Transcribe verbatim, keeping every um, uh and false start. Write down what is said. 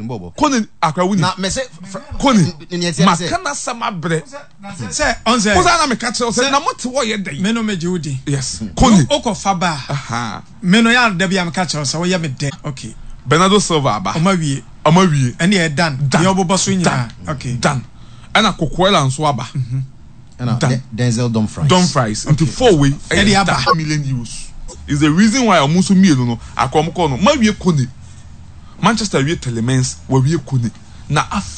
Bobo. Kone akwawuni. Na me say Kone. Makana sama bre. Say on say. Oza na me ka tell say na mote wo ye den. Me no me je udi. Yes. Kone. Oko faba. Aha. Me no ya da bia me ka tell say wo ye me den. Okay. Bernardo Silva aba. Oma wie. Oma wie. Ene e dan. Ye obobo so nyina. Okay. Dan. Ana Kokoela nso aba. Mhm. Ana Denzel Dumfries. Dumfries into four way e aba million euros. Is the reason why omuso mienu no akom ko no ma wie Kone. Manchester wie Telemans wa wie Kone. Na